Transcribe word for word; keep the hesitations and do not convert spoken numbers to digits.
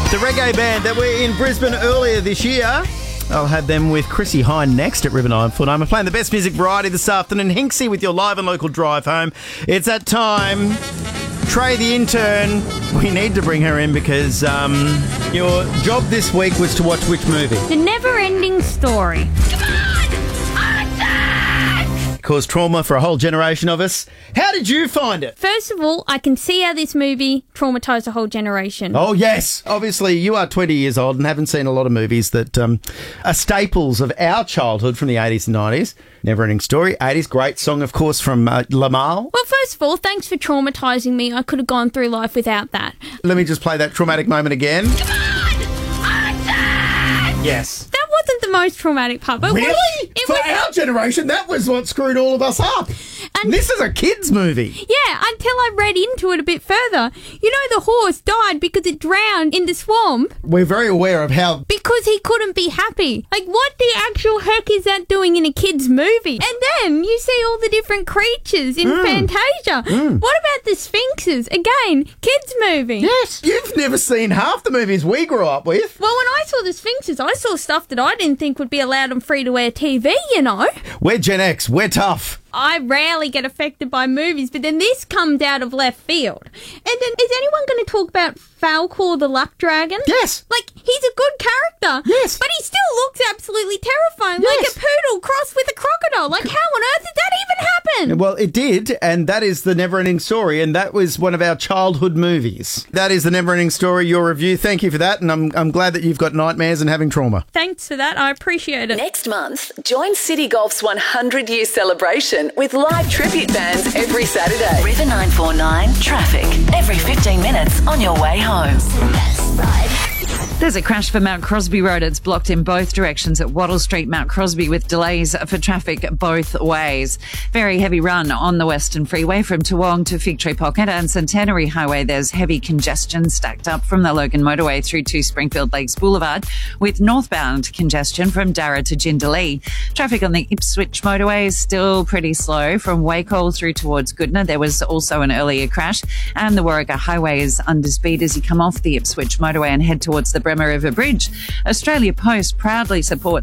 The reggae band that were in Brisbane earlier this year. I'll have them with Chrissy Hine next at River Nine Foot. I'm playing the best music variety this afternoon. Hinksy with your live and local drive home. It's that time. Trey, the intern, we need to bring her in because um, your job this week was to watch which movie? The Never-Ending Story. Come on! Attack! Caused trauma for a whole generation of us. How did you find it? First of all, I can see how this movie traumatised a whole generation. Oh, yes. Obviously, you are twenty years old and haven't seen a lot of movies that um, are staples of our childhood from the eighties and nineties. Never-Ending Story, eighties. Great song, of course, from uh, Lamal. Well, first of all, thanks for traumatising me. I could have gone through life without that. Let me just play that traumatic moment again. Come on! Attack! Yes. That wasn't the most traumatic part. But Really? It For was, our generation, that was what screwed all of us up. And this is a kid's movie. Yeah, until I read into it a bit further. You know, the horse died because it drowned in the swamp We're very aware of how... because he couldn't be happy. Like, what the actual heck is that doing in a kid's movie? And then you see all the different creatures in Mm. Fantasia. Mm. What about the Sphinxes? Again, kids' movie. Yes, you've never seen half the movies we grew up with. Well, when I saw the Sphinxes, I saw stuff that I didn't think would be allowed on free-to-air T V, you know. We're Gen X. We're tough. I rarely get affected by movies, but then this comes out of left field. And then, is anyone going to talk about Falcor the Luck Dragon? Yes. Like, he's a good character. Yes. But he still looks absolutely terrifying. Yes. Like a poodle crossed with a crocodile. Like, how on earth did that even happen? Well, it did, and that is The Never-Ending Story, and that was one of our childhood movies. That is The Never-Ending Story, your review. Thank you for that, and I'm, I'm glad that you've got nightmares and having trauma. Thanks for that. I appreciate it. Next month, join City Golf's one hundred year celebration with live tribute bands every Saturday. River nine four nine traffic. Every fifteen minutes on your way home. There's a crash for Mount Crosby Road. It's blocked in both directions at Wattle Street, Mount Crosby, with delays for traffic both ways. Very heavy run on the Western Freeway from Toowong to Fig Tree Pocket and Centenary Highway. There's heavy congestion stacked up from the Logan Motorway through to Springfield Lakes Boulevard, with northbound congestion from Darra to Jindalee. Traffic on the Ipswich Motorway is still pretty slow from Wacol through towards Goodna. There was also an earlier crash, and the Warwick Highway is under speed as you come off the Ipswich Motorway and head towards the Bremer River Bridge. Australia Post proudly supports